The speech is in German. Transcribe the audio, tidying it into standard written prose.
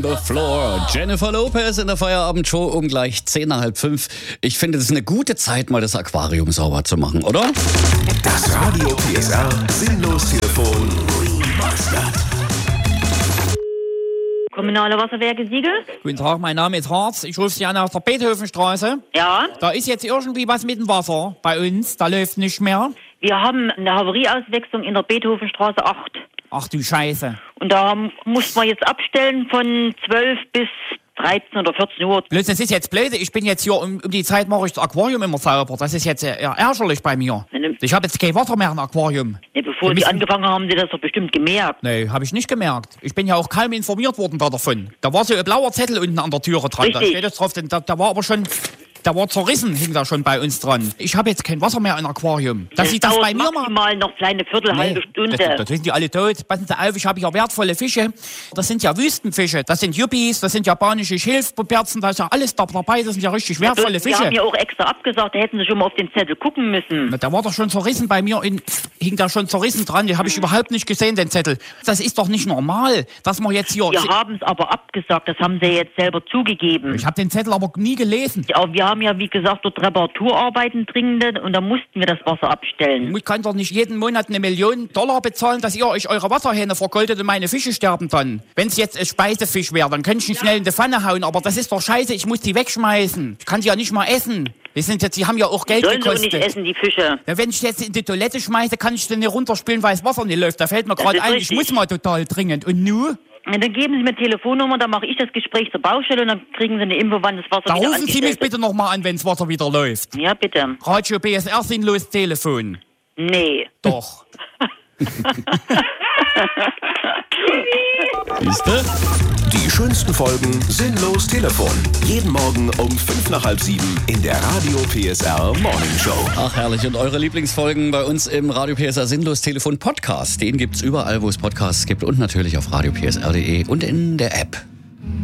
The Floor. Jennifer Lopez in der Feierabendshow um gleich 4:10. Ich finde, das ist eine gute Zeit, mal das Aquarium sauber zu machen, oder? Das Radio PSR Sinnlos-Telefon Remastered. Kommunale Wasserwerke Siegel? Guten Tag, mein Name ist Harz. Ich rufe Sie an aus der Beethovenstraße. Ja. Da ist jetzt irgendwie was mit dem Wasser bei uns. Da läuft nicht mehr. Wir haben eine Havarieauswechslung in der Beethovenstraße 8. Ach du Scheiße. Und da muss man jetzt abstellen von 12 bis 13 oder 14 Uhr. Bloß, das ist jetzt blöd. Ich bin jetzt hier um die Zeit, mache ich das Aquarium immer sauber. Das ist jetzt ärgerlich bei mir. Ich habe jetzt kein Wasser mehr im Aquarium. Ne, bevor Sie angefangen haben, Sie das doch bestimmt gemerkt. Nee, habe ich nicht gemerkt. Ich bin ja auch kaum informiert worden davon. Da war so ein blauer Zettel unten an der Türe dran. Richtig. Da steht es drauf, da war aber schon... Da war zerrissen, hing da schon bei uns dran. Ich habe jetzt kein Wasser mehr im Aquarium. Dass Sie das bei mir machen. Maximal noch eine halbe Stunde. Das sind die alle tot. Passen Sie auf, ich habe hier wertvolle Fische. Das sind ja Wüstenfische. Das sind Yuppies, das sind japanische Schilfberzen. Da ist ja alles dabei. Das sind ja richtig wertvolle Fische. Wir haben ja auch extra abgesagt, da hätten Sie schon mal auf den Zettel gucken müssen. Na, da war doch schon zerrissen bei mir. Hing da schon zerrissen dran. Den habe ich überhaupt nicht gesehen, den Zettel. Das ist doch nicht normal, dass man jetzt hier... Wir haben es aber abgesagt. Das haben Sie jetzt selber zugegeben. Ich habe den Zettel aber nie gelesen. Ja, wir haben ja, wie gesagt, dort Reparaturarbeiten dringende und da mussten wir das Wasser abstellen. Ich kann doch nicht jeden Monat $1 Million bezahlen, dass ihr euch eure Wasserhähne vergoldet und meine Fische sterben dann. Wenn es jetzt ein Speisefisch wäre, dann könnte ich ihn schnell in die Pfanne hauen, aber das ist doch scheiße, ich muss die wegschmeißen. Ich kann die ja nicht mal essen. Die haben ja auch Geld gekostet. Sollen Sie nicht essen, die Fische? Ja, wenn ich jetzt in die Toilette schmeiße, kann ich den nicht runterspülen, weil das Wasser nicht läuft. Da fällt mir gerade ein, ich muss mal total dringend. Und nu? Ja, dann geben Sie mir Telefonnummer, dann mache ich das Gespräch zur Baustelle und dann kriegen Sie eine Info, wann das Wasser da wieder rufen Sie mich bitte nochmal an, wenn das Wasser wieder läuft. Ja, bitte. Radio PSR sinnlos Telefon. Nee. Doch. Siehste? Die schönsten Folgen Sinnlos Telefon. Jeden Morgen um 6:55 in der Radio PSR Morning Show. Ach herrlich, und eure Lieblingsfolgen bei uns im Radio PSR Sinnlos Telefon Podcast. Den gibt's überall, wo es Podcasts gibt und natürlich auf radiopsr.de und in der App.